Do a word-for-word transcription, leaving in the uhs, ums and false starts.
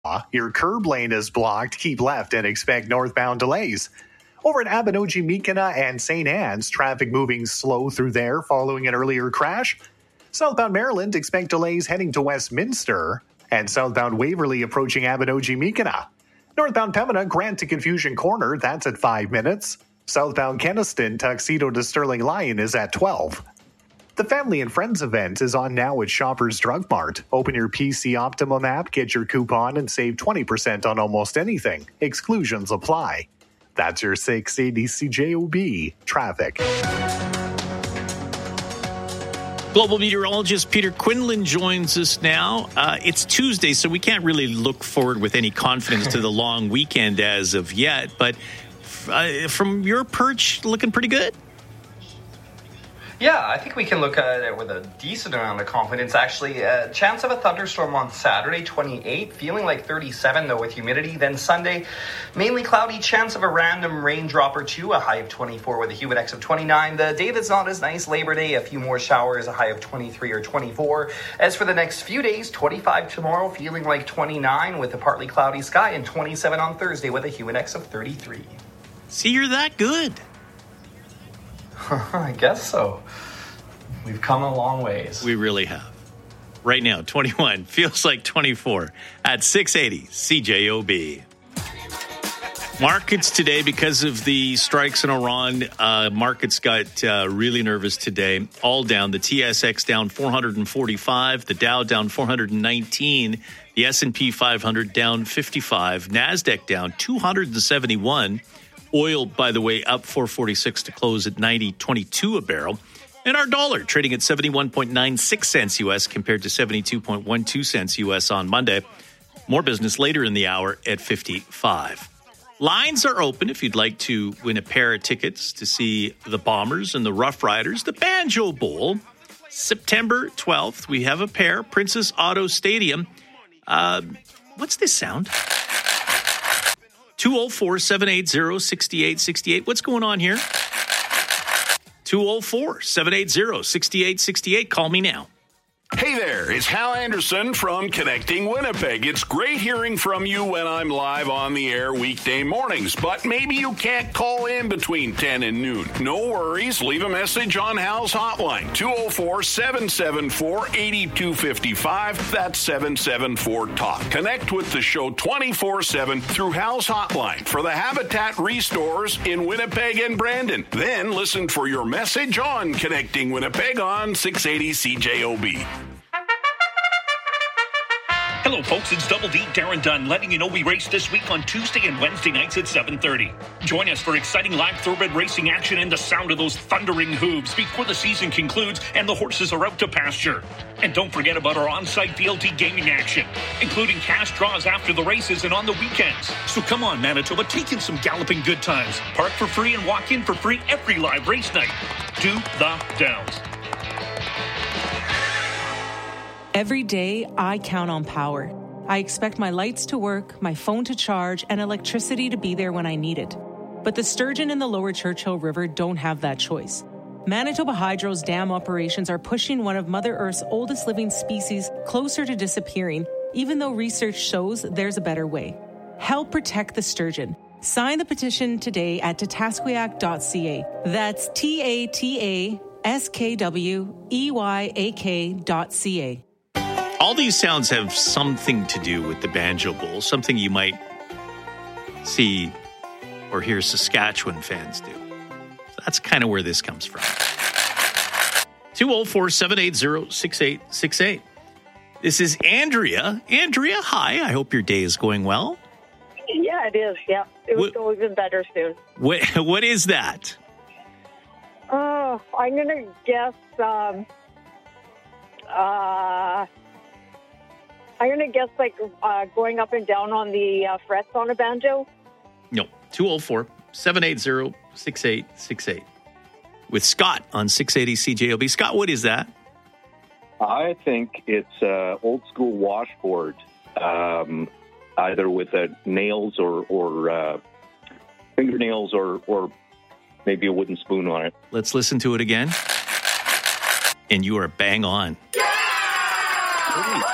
Your curb lane is blocked. Keep left and expect northbound delays. Over at Abinogi-Mikina and Saint Anne's, traffic moving slow through there following an earlier crash. Southbound Maryland, expect delays heading to Westminster. And southbound Waverly approaching Abinogi-Mikina. Northbound Pembina, Grant to Confusion Corner, that's at five minutes. Southbound Kenaston, Tuxedo to Sterling Lion is at twelve. The Family and Friends event is on now at Shoppers Drug Mart. Open your P C Optimum app, get your coupon, and save twenty percent on almost anything. Exclusions apply. That's your six eighty C J O B traffic. Global meteorologist Peter Quinlan joins us now. Uh, it's Tuesday, so we can't really look forward with any confidence to the long weekend as of yet. But uh, from your perch, looking pretty good? Yeah, I think we can look at it with a decent amount of confidence, actually. A uh, chance of a thunderstorm on Saturday, twenty-eight, feeling like thirty-seven, though, with humidity. Then Sunday, mainly cloudy, chance of a random raindrop or two, a high of twenty-four with a humid index of twenty-nine. The day that's not as nice, Labor Day, a few more showers, a high of twenty-three or twenty-four. As for the next few days, twenty-five tomorrow, feeling like twenty-nine with a partly cloudy sky, and twenty-seven on Thursday with a humid index of thirty-three. See, you're that good. I guess so. We've come a long ways. We really have. Right now, twenty-one feels like twenty-four at six eighty C J O B. Markets today, because of the strikes in Iran, uh, markets got uh, really nervous today. All down. The T S X down four hundred forty-five. The Dow down four hundred nineteen. The S and P five hundred down fifty-five. NASDAQ down two hundred seventy-one. Oil, by the way, up four forty-six to close at ninety twenty-two a barrel. And our dollar trading at seventy-one point nine six cents U S compared to seventy-two point one two cents U S on Monday. More business later in the hour at fifty-five. Lines are open if you'd like to win a pair of tickets to see the Bombers and the Rough Riders, the Banjo Bowl. September twelfth, we have a pair, Princess Auto Stadium. Uh, what's this sound? two oh four, seven eight oh, six eight six eight. What's going on here? two oh four, seven eight oh, six eight six eight. Call me now. Hey there, it's Hal Anderson from Connecting Winnipeg. It's great hearing from you when I'm live on the air weekday mornings, but maybe you can't call in between ten and noon. No worries, leave a message on Hal's hotline, two oh four, seven seven four, eight two five five. That's seven seven four talk. Connect with the show twenty-four seven through Hal's hotline for the Habitat Restores in Winnipeg and Brandon. Then listen for your message on Connecting Winnipeg on six eighty C J O B. Hello, folks. It's Double D, Darren Dunn, letting you know we race this week on Tuesday and Wednesday nights at seven thirty. Join us for exciting live thoroughbred racing action and the sound of those thundering hooves before the season concludes and the horses are out to pasture. And don't forget about our on-site V L T gaming action, including cash draws after the races and on the weekends. So come on, Manitoba, take in some galloping good times. Park for free and walk in for free every live race night. Do the Downs. Every day, I count on power. I expect my lights to work, my phone to charge, and electricity to be there when I need it. But the sturgeon in the lower Churchill River don't have that choice. Manitoba Hydro's dam operations are pushing one of Mother Earth's oldest living species closer to disappearing, even though research shows there's a better way. Help protect the sturgeon. Sign the petition today at tatasquiac dot c a. That's T A T A S K W E Y A K dot C A. All these sounds have something to do with the Banjo Bowl, something you might see or hear Saskatchewan fans do. So that's kind of where this comes from. two oh four, seven eight oh, six eight six eight. This is Andrea. Andrea, hi. I hope your day is going well. Yeah, it is. Yeah, it will go even better soon. What, what is that? Oh, I'm going to guess... Um, uh, I'm going to guess like uh, going up and down on the uh, frets on a banjo. No, two oh four, seven eight oh, six eight six eight. With Scott on six eighty C J O B. Scott, what is that? I think it's uh, old school washboard, um, either with uh, nails or, or uh, fingernails or, or maybe a wooden spoon on it. Let's listen to it again. And you are bang on. Pretty,